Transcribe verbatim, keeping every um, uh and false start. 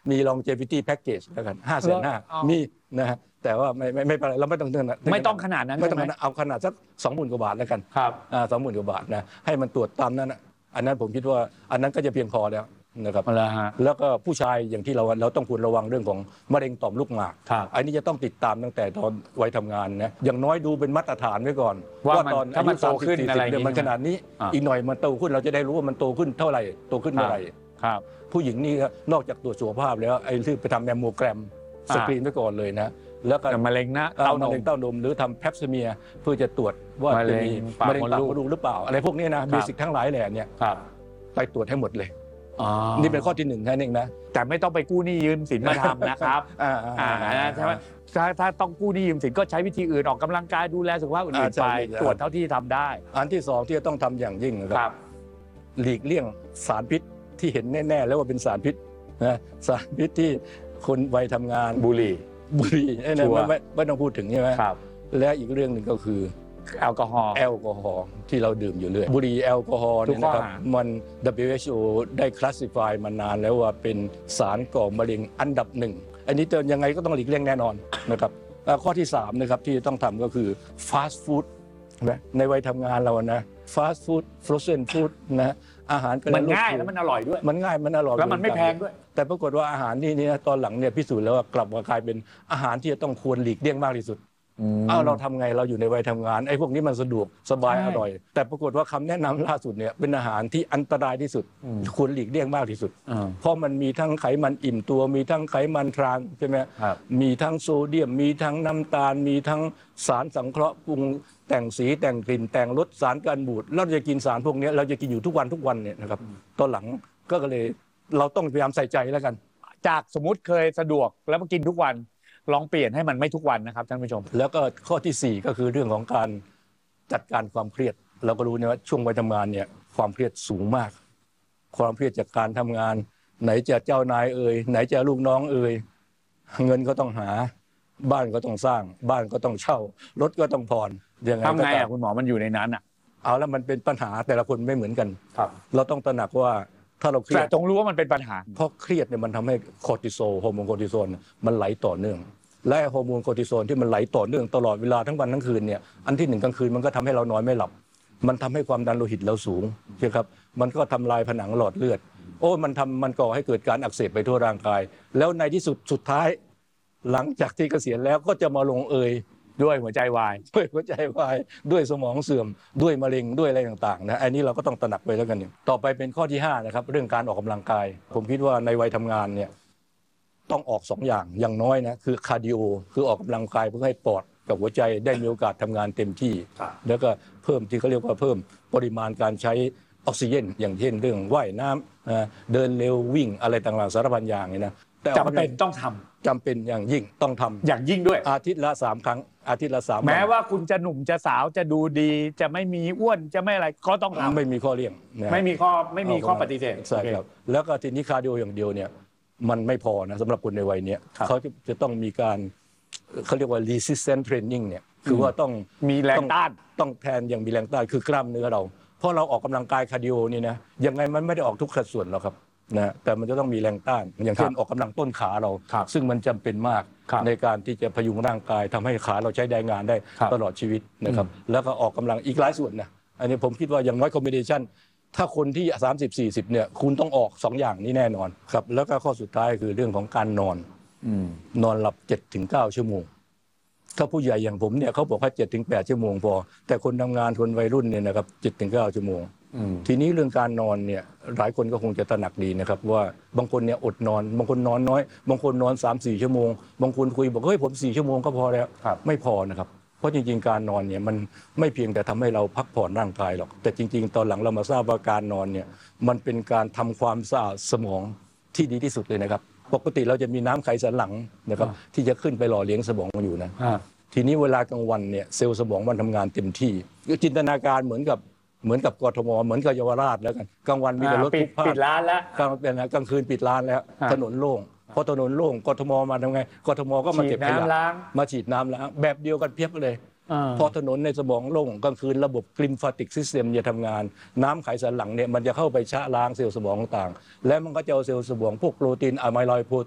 มี longevity package แล้วกันห้าแสนห้ามีนะฮะแต่ว่าไม่ไม่ไม่เป็นไรเราไม่ต้องเท่านั้นไม่ต้องขนาดนั้นไม่ต้องเอาขนาดสักสองหมื่นกว่าบาทแล้วกันครับอ่าสองหมื่นกว่าบาทนะให้มันตรวจตามนั้นนะอันนั้นผมคิดว่าอันนั้นก็จะเพียงพอแล้วนะครับแล้วก็ผู้ชายอย่างที่เราเราต้องควรระวังเรื่องของมะเร็งต่อมลูกหมากอันนี้จะต้องติดตามตั้งแต่ตอนวัยทำงานนะอย่างน้อยดูเป็นมาตรฐานไว้ก่อนว่าตอนอายุสามสิบ สี่สิบมันขนาดนี้อีกหน่อยมันโตขึ้นเราจะได้รู้ว่ามันโตขึ้นเท่าไหร่โตขึ้นเมื่อไหร่ครับผู้หญิงนี่นอกจากตรวจสุขภาพแล้วไอ้ที่ไปทำแมมโมแกรมสกรีนไว้ก่อนเลยนะแล้วก็มะเร็งนะเต้านมเต้านมหรือทำแพปสเมียเพื่อจะตรวจว่าจะมีมะเร็งปากมดลูกหรือเปล่าอะไรพวกนี้นะเบสิกทั้งหลายแหล่เนี่ยไปตรวจให้หมดเลยนี่เป็นข้อที่หนึ่งแค่นี้นะแต่ไม่ต้องไปกู้หนี้ยืมสินมาทำนะครับใช่ไหมถ้าถ้าต้องกู้หนี้ยืมสินก็ใช้วิธีอื่นออกกำลังกายดูแลสุขภาพอื่นๆไปตรวจเท่าที่ทำได้อันที่สองที่จะต้องทำอย่างยิ่งนะครับหลีกเลี่ยงสารพิษที่เห็นแน่ๆแล้วว่าเป็นสารพิษนะสารพิษที่คนวัยทำงานบุหรี่บุหรี่ไม่ไม่ไม่ต้องพูดถึงใช่ไหมครับและอีกเรื่องหนึ่งก็คือแอลกอฮอล์แอลกอฮอล์ที่เราดื่มอยู่เรื่อยบุหรี่แอลกอฮอล์เนี่ยนะครับมัน ดับเบิลยู เอช โอ ได้คลาสสิฟายมานานแล้วว่าเป็นสารก่อมะเร็งอันดับหนึ่งอันนี้เตือนยังไงก็ต้องหลีกเลี่ยงแน่นอนนะครับข้อที่สามนะครับที่ต้องทำก็คือฟาสต์ฟู้ดในวัยทำงานเรานะฟาสต์ฟู้ดฟรอเซนฟู้ดนะอาหารมันง่ายแล้วมันอร่อยด้วยมันง่ายมันอร่อยแล้วมันไม่แพงด้วยแต่ปรากฏว่าอาหารที่นี่ตอนหลังเนี่ยพิสูจน์แล้วว่ากลับมากลายเป็นอาหารที่จะต้องควรหลีกเลี่ยงมากที่สุดเอ้าเราทำไงเราอยู่ในวัยทำงานไอ้พวกนี้มันสะดวกสบายอร่อยแต่ปรากฏว่าคำแนะนำล่าสุดเนี่ยเป็นอาหารที่อันตรายที่สุดควรหลีกเลี่ยงมากที่สุดเพราะมันมีทั้งไขมันอิ่มตัวมีทั้งไขมันทรานใช่ไหมมีทั้งโซเดียมมีทั้งน้ำตาลมีทั้งสารสังเคราะห์ปรุงแต่งสีแต่งกลิ่นแต่งรสสารกันบูดเราจะกินสารพวกนี้เราจะกินอยู่ทุกวันทุกวันเนี่ยนะครับตอนหลังก็เลยเราต้องพยายามใส่ใจแล้วกันจากสมมุติเคยสะดวกแล้วมากินทุกวันลองเปลี่ยนให้มันไม่ทุกวันนะครับท่านผู้ชมแล้วก็ข้อที่สี่ก็คือเรื่องของการจัดการความเครียดเราก็รู้นะว่าช่วงวัยทำงานเนี่ยความเครียดสูงมากความเครียดจากการทำงานไหนจะเจ้านายเอ่ยไหนจะลูกน้องเอ่ยเงินก็ต้องหาบ้านก็ต้องสร้างบ้านก็ต้องเช่ารถก็ต้องผ่อนยังไงทำไงอ่ะคุณหมอมันอยู่ในนั้นอ่ะเอาแล้วมันเป็นปัญหาแต่ละคนไม่เหมือนกันครับเราต้องตระหนักว่าถ้าเราเครียดแต่ต้องรู้ว่ามันเป็นปัญหาเพราะเครียดเนี่ยมันทำให้คอร์ติซอลฮอร์โมนคอร์ติซอลมันไหลต่อเนื่องและฮอร์โมนคอร์ติซอลที่มันไหลต่อเนื่องตลอดเวลาทั้งวันทั้งคืนเนี่ยอันที่หนึ่งกลางคืนมันก็ทำให้เรานอนไม่หลับมันทำให้ความดันโลหิตเราสูงใช่ครับมันก็ทำลายผนังหลอดเลือดโอ้มันทำมันก่อให้เกิดการอักเสบไปทั่วร่างกายแล้วในที่สุดสุดท้ายหลังจากที่เกษียณแล้วก็จะมาลงเอยด้วยหัวใจวายด้วยหัวใจวายด้วยสมองเสื่อมด้วยมะเร็งด้วยอะไรต่างๆนะอันนี้เราก็ต้องตระหนักไปแล้วกันเนี่ยต่อไปเป็นข้อที่ห้านะครับเรื่องการออกกำลังกายผมคิดว่าในวัยทำงานเนี่ยต้องออกสองอย่างอย่างน้อยนะคือคาร์ดิโอคือออกกำลังกายเพื่อให้ปอดกับหัวใจได้มีโอกาสทำงานเต็มที่แล้วก็เพิ่มที่เขาเรียกว่าเพิ่มปริมาณการใช้ออกซิเจนอย่างเช่นเรื่องว่ายน้ำเดินเร็ววิ่งอะไรต่างๆสารพันอย่างนี่นะจำเป็นต้องทำจำเป็นอย่างยิ่งต้องทำอย่างยิ่งด้วยอาทิตย์ละสามครั้งอาทิตย์ละสามแม้ว่าคุณจะหนุ่มจะสาวจะดูดีจะไม่มีอ้วนจะไม่อะไรก็ต้องทำไม่มีข้อเลี่ยงไม่มีข้อไม่มีข้อปฏิเสธใช่ครับแล้วก็ทีนี้คาร์ดิโออย่างเดียวเนี่ยมันไม่พอนะสำหรับคนในวัยนี้เขาจะต้องมีการเขาเรียกว่า resistance training เนี่ยคือว่าต้องมีแรงต้านต้องแทนอย่างมีแรงต้านคือกล้ามเนื้อเราเพราะเราออกกำลังกายคาร์ดิโอนี่นะยังไงมันไม่ได้ออกทุกสัดส่วนหรอกครับนะแต่มันจะต้องมีแรงต้านอย่างเช่นออกกำลังต้นขาเราซึ่งมันจำเป็นมากในการที่จะพยุงร่างกายทำให้ขาเราใช้ได้งานได้ตลอดชีวิตนะครับแล้วก็ออกกำลังอีกหลายส่วนนะอันนี้ผมคิดว่าอย่างน้อยคอมบิเนชันถ้าคนที่สามสิบ สี่สิบเนี่ยคุณต้องออกสองอย่างนี้แน่นอนครับแล้วก็ข้อสุดท้ายคือเรื่องของการนอนนอนหลับ เจ็ดถึงเก้า ชั่วโมงถ้าผู้ใหญ่อย่างผมเนี่ยเขาบอกว่า เจ็ดถึงแปด ชั่วโมงพอแต่คนทำงานคนวัยรุ่นเนี่ยนะครับ เจ็ดถึงเก้า ชั่วโมงทีนี้เรื่องการนอนเนี่ยหลายคนก็คงจะตระหนักดีนะครับว่าบางคนเนี่ยอดนอนบางคนนอนน้อยบางคนนอน สามสี่ ชั่วโมงบางคนคุยบอกเฮ้ยผมสี่ชั่วโมงก็พอแล้วไม่พอนะครับเพราะจริงๆการนอนเนี่ยมันไม่เพียงแต่ทำให้เราพักผ่อนร่างกายหรอกแต่จริงๆตอนหลังเรามาทราบว่าการนอนเนี่ยมันเป็นการทำความสะอาดสมองที่ดีที่สุดเลยนะครับปกติเราจะมีน้ำไขสันหลังนะครับที่จะขึ้นไปหล่อเลี้ยงสมองอยู่นะทีนี้เวลากลางวันเนี่ยเซลล์สมองมันทำงานเต็มที่จินตนาการเหมือนกับเหมือนกับกทมเหมือนกับเยาวราชแล้วกันกลางวันมีแต่รถทุกภาคปิดร้านแล้วกลางเป็นกลางคืนปิดร้านแล้วถนนโล่งพอถนนโล่งกทมมาทำไงกทมก็มาเก็บขยะมาฉีดน้ำล้างแบบเดียวกันเพียบเลยพอถนนในสมองโล่งกลางคืนระบบกลิมฟาติกซิสเต็มจะทำงานน้ำไขสันหลังเนี่ยมันจะเข้าไปชะล้างเซลล์สมองต่างๆและมันก็จะเอาเซลล์สมองพวกโปรตีนอะไมลอยด์โปร